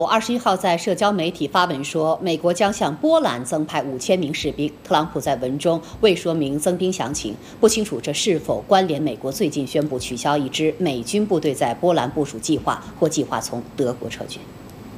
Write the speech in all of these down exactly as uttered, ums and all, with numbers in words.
我二十一号在社交媒体发文说，美国将向波兰增派五千名士兵。特朗普在文中未说明增兵详情，不清楚这是否关联美国最近宣布取消一支美军部队在波兰部署计划，或计划从德国撤军。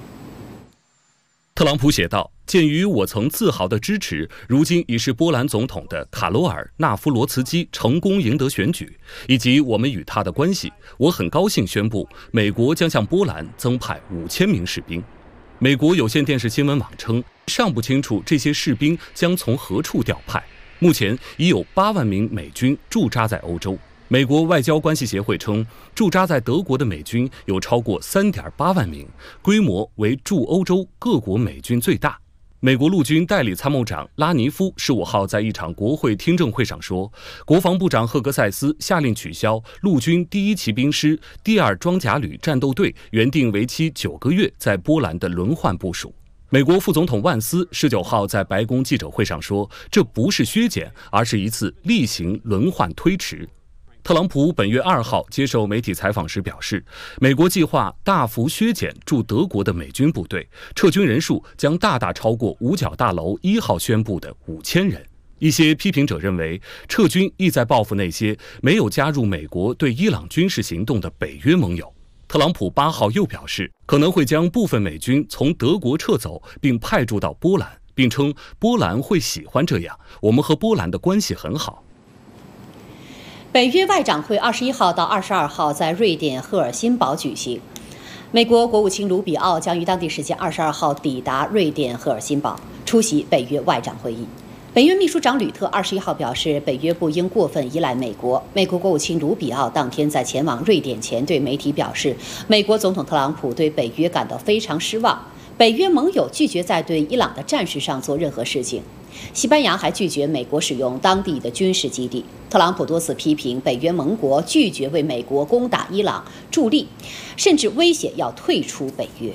特朗普写道：“鉴于我曾自豪地支持如今已是波兰总统的卡罗尔·纳夫罗茨基成功赢得选举，以及我们与他的关系，我很高兴宣布，美国将向波兰增派五千名士兵。”美国有线电视新闻网称，尚不清楚这些士兵将从何处调派。目前已有八万名美军驻扎在欧洲。美国外交关系协会称，驻扎在德国的美军有超过 三点八万名，规模为驻欧洲各国美军最大。美国陆军代理参谋长拉尼夫十五号在一场国会听证会上说，国防部长赫格塞斯下令取消陆军第一骑兵师第二装甲旅战斗队原定为期九个月在波兰的轮换部署。美国副总统万斯十九号在白宫记者会上说，这不是削减，而是一次例行轮换推迟。特朗普本月二号接受媒体采访时表示，美国计划大幅削减驻德国的美军部队，撤军人数将大大超过五角大楼一号宣布的五千人。一些批评者认为，撤军意在报复那些没有加入美国对伊朗军事行动的北约盟友。特朗普八号又表示，可能会将部分美军从德国撤走，并派驻到波兰，并称波兰会喜欢这样，我们和波兰的关系很好。 北约外长会二十一号到二十二号在瑞典赫尔辛堡举行。美国国务卿卢比奥将于当地时间二十二号抵达瑞典赫尔辛堡，出席北约外长会议。北约秘书长吕特二十一号表示，北约不应过分依赖美国。美国国务卿卢比奥当天在前往瑞典前对媒体表示，美国总统特朗普对北约感到非常失望，北约盟友拒绝在对伊朗的战事上做任何事情。西班牙还拒绝美国使用当地的军事基地。特朗普多次批评北约盟国拒绝为美国攻打伊朗助力，甚至威胁要退出北约。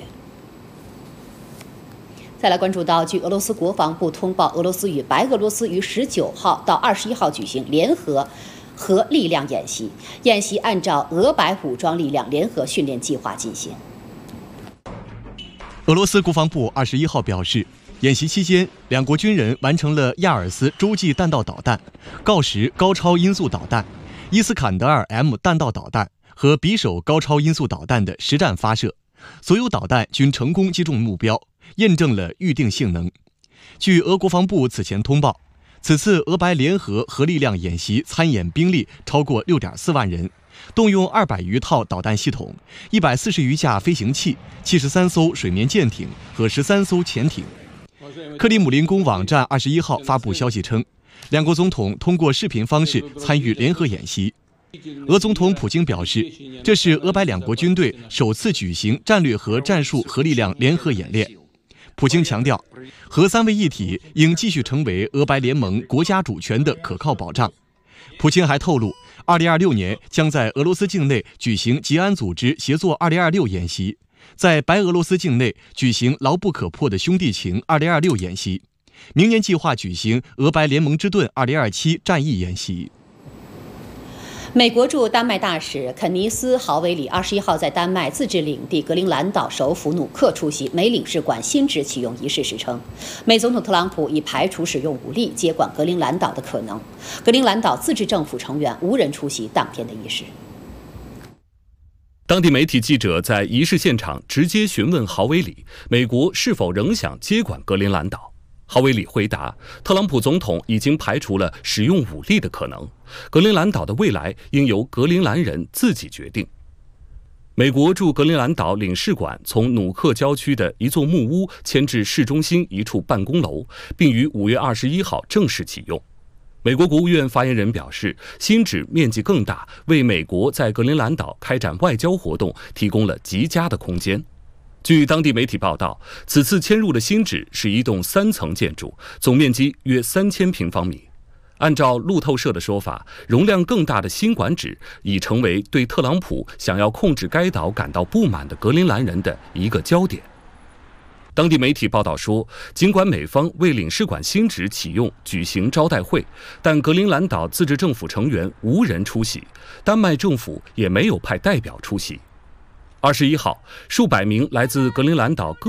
再来关注到，据俄罗斯国防部通报，俄罗斯与白俄罗斯于十九号到二十一号举行联合核力量演习，演习按照俄白武装力量联合训练计划进行。 俄罗斯国防部二十一号表示，演习期间，两国军人完成了亚尔斯洲际弹道导弹、锆石高超音速导弹、伊斯坎德尔 M 弹道导弹和匕首高超音速导弹的实战发射，所有导弹均成功击中目标，验证了预定性能。据俄国防部此前通报，此次俄白联合核力量演习参演兵力超过 六点四万人，动用二百余套导弹系统、一百四十余架飞行器、七十三艘水面舰艇和十三艘潜艇。克里姆林宫网站二十一号发布消息称，两国总统通过视频方式参与联合演习。俄总统普京表示，这是俄白两国军队首次举行战略和战术核力量联合演练。普京强调，核三位一体应继续成为俄白联盟国家主权的可靠保障。普京还透露，二零二六年将在俄罗斯境内举行吉安组织协作二零二六演习，在白俄罗斯境内举行牢不可破的兄弟情二零二六演习，明年计划举行俄白联盟之盾二零二七战役演习。 美国驻丹麦大使肯尼斯·豪维里二十一号在丹麦自治领地格陵兰岛首府努克出席美领事馆新址启用仪式时称，美总统特朗普已排除使用武力接管格陵兰岛的可能。格陵兰岛自治政府成员无人出席当天的仪式。 当地媒体记者在仪式现场直接询问豪维里，美国是否仍想接管格陵兰岛。豪维里回答，特朗普总统已经排除了使用武力的可能，格陵兰岛的未来应由格陵兰人自己决定。美国驻格陵兰岛领事馆从努克郊区的一座木屋迁至市中心一处办公楼，并于五月二十一号正式启用。美国国务院发言人表示，新址面积更大，为美国在格陵兰岛开展外交活动提供了极佳的空间。据当地媒体报道，此次迁入的新址是一栋三层建筑，总面积约三千平方米。按照路透社的说法，容量更大的新馆址已成为对特朗普想要控制该岛感到不满的格陵兰人的一个焦点。当地媒体报道说，尽管美方为领事馆新址启用举行招待会，但格陵兰岛自治政府成员无人出席，丹麦政府也没有派代表出席。 二十一号，数百名来自格陵兰岛各